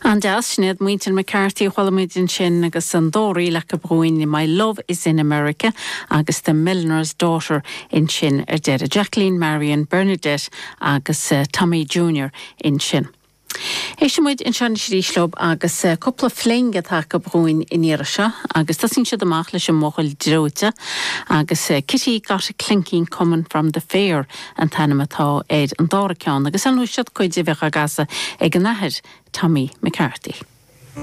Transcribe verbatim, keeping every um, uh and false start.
An deasnead Muintin McCarthy Hualamuidin sin agus an dóirí le go bhúin My Love is in America agus The Milliner's Daughter in sin ar deire Jacqueline Marion Bernadette agus uh, Tommy Junior in sin. Éisimuid in sean sríslób agus uh, coppla flinge tá go bhúin in Irisha agus tasín siad amach leis an mochail dróite agus uh, Kitty got a clinking coming from the fair an tanamatá éid an dóra ceann agus an siad chuid i bheith agasa ag an nahid Tommy McCarthy.